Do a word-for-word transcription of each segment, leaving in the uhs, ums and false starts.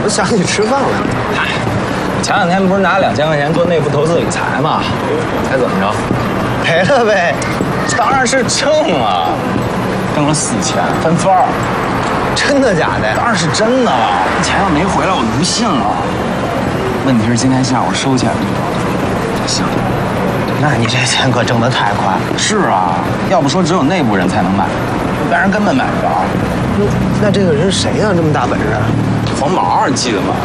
不想你吃饭了。 嗨，前两天不是拿两千块钱做内部投资理财吗？猜怎么着？ 赔了呗。 当然是挣了，挣了四千，翻番儿。 真的假的？ 当然是真的了。钱要没回来，我就不信了。问题是今天下午收钱了。行。 那你这钱可挣得太快了。 是啊，要不说只有内部人才能买，一般人根本买不着。 那这个人谁呀？这么大本事？ 黄毛，你记得吗？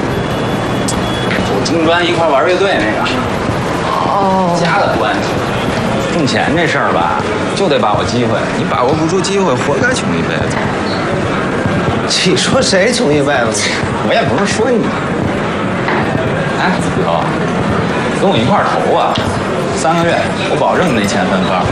我中专一块玩乐队那个。哦。家的关系。挣钱这事儿吧，就得把握机会。你把握不住机会，活该穷一辈子。 你说谁穷一辈子？ 我也不是说你。哎，子头，跟我一块儿投啊！三个月，我保证你那钱翻番。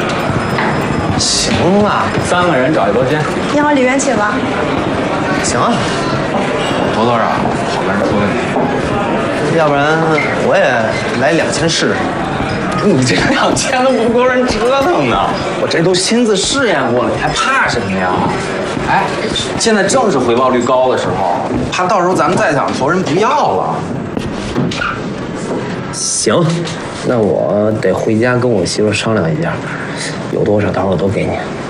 行啊， 三个人找一包间。 你好，李元起吧。 行啊。 投多少？好跟人说问题。 要不然我也来两千试试。 你这两千都不够人折腾呢，我这都亲自试验过了，你还怕什么呀？哎，现在正是回报率高的时候，怕到时候咱们再想投人不要了。 行，那我得回家跟我媳妇商量一下，有多少到时候都给你。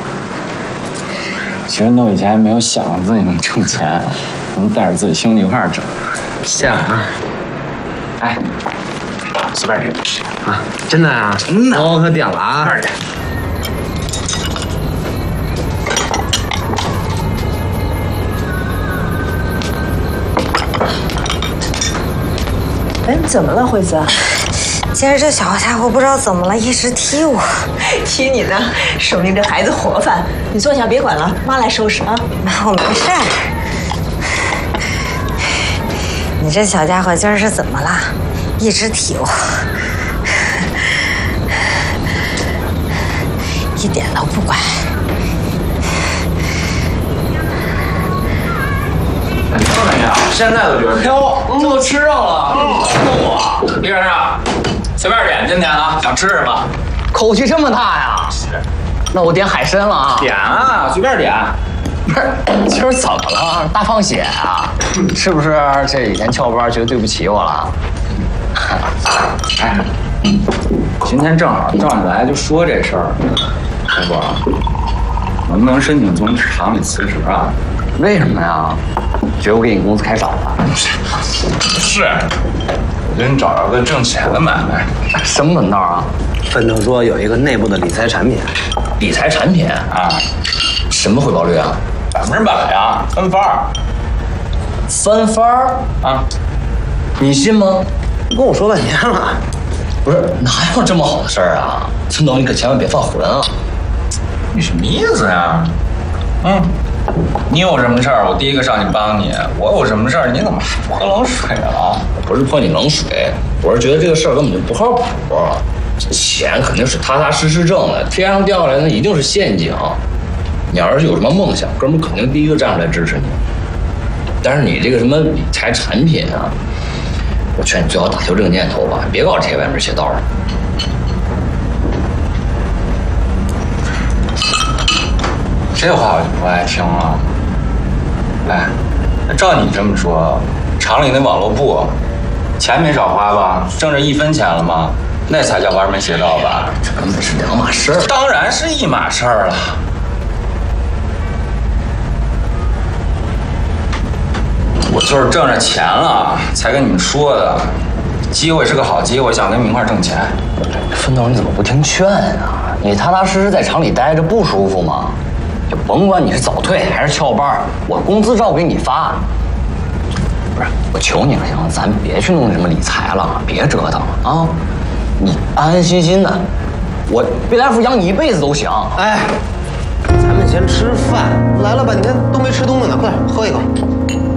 其实我以前还没有想过自己能挣钱，能带着自己兄弟一块儿挣。 下啊！ 哎，随便点啊！真的啊？ 真的。 我可点了啊！ 快点。 哎，怎么了，惠子？ 今儿这小家伙不知道怎么了，一直踢我。 踢你呢，说明这孩子活泛。你坐下，别管了，妈来收拾啊。 妈，我没事儿。你这小家伙今儿是怎么了？一直踢我，一点都不乖。 你说没有？现在都觉得哟，这都吃肉了，弄我。李先生，随便点，今天啊，想吃什么？ 口气这么大呀？ 是。 那我点海参了啊。 点啊，随便点。 不是，今儿怎么了？大放血啊？是不是这几天翘班觉得对不起我了？ 哎，今天正好照你来就说这事儿，大哥，能不能申请从厂里辞职啊？ 为什么呀？觉得我给你工资开少了？ 是，我给你找着个挣钱的买卖。 什么门道啊？ 分头说有一个内部的理财产品， 理财产品啊？ 什么回报率啊？ 百分之百呀，翻番儿。 翻番儿啊？ 你信吗？ 跟我说半天了。 不是，哪有这么好的事儿啊？村头，你可千万别犯浑啊！ 你什么意思呀？嗯，你有什么事儿，我第一个上去帮你；我有什么事儿，你怎么还泼冷水了？ 不是泼你冷水，我是觉得这个事儿根本就不靠谱。这钱肯定是踏踏实实挣的，天上掉下来那一定是陷阱。你要是有什么梦想，哥们肯定第一个站出来支持你。但是你这个什么理财产品啊，我劝你最好打消这个念头吧，别搞这些歪门邪道的。 这话我就不爱听了。哎，照你这么说，厂里那网络部钱没少花吧？挣着一分钱了吗？那才叫歪门邪道吧？ 这根本是两码事儿。 当然是一码事儿了。我就是挣着钱了才跟你们说的，机会是个好机会，想跟你们一块挣钱。 奋斗，你怎么不听劝啊？你踏踏实实在厂里待着不舒服吗？就甭管你是早退还是翘班，我工资照给你发。不是，我求你了，行，咱别去弄什么理财了，别折腾了啊！你安安心心的，我未来福养你一辈子都行。 哎，咱们先吃饭，来了半天都没吃东西呢，快喝一口。